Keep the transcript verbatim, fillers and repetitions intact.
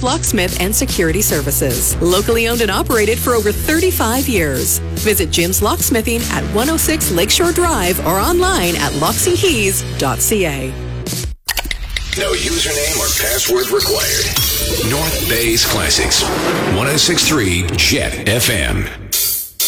Locksmith and Security Services. Locally owned and operated for over thirty-five years. Visit Jim's Locksmithing at one oh six Lakeshore Drive or online at loxy keys dot c a. No username or password required. North Bay's Classics. one oh six point three Jet F M.